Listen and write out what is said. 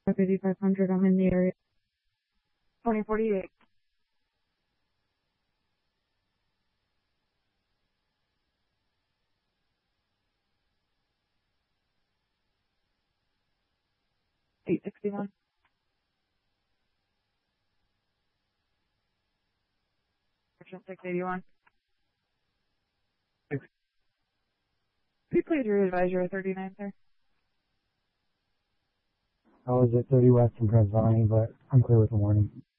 5500, I'm in the area. 2048. $861. 681. Could you please re-advise your 39, sir? I was at 30 West in Prince Valley, but I'm clear with the warning.